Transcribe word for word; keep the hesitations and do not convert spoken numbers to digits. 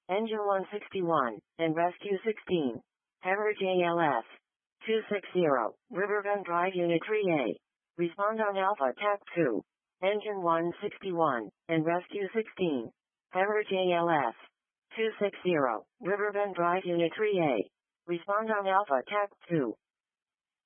Engine one sixty-one, and Rescue sixteen. Error J L S. two sixty, Riverbend Drive Unit three A. Respond on Alpha T A C two. Engine one sixty-one, and Rescue sixteen. Error J L S. two sixty, Riverbend Drive Unit three A. Respond on Alpha T A C two.